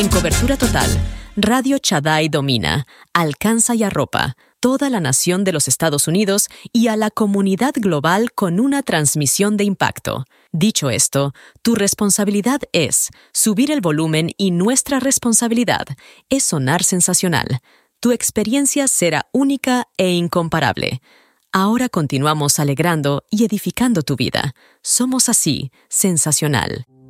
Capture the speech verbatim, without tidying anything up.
En cobertura total, Radio Shaddai domina, alcanza y arropa toda la nación de los Estados Unidos y a la comunidad global con una transmisión de impacto. Dicho esto, tu responsabilidad es subir el volumen y nuestra responsabilidad es sonar sensacional. Tu experiencia será única e incomparable. Ahora continuamos alegrando y edificando tu vida. Somos así, sensacional.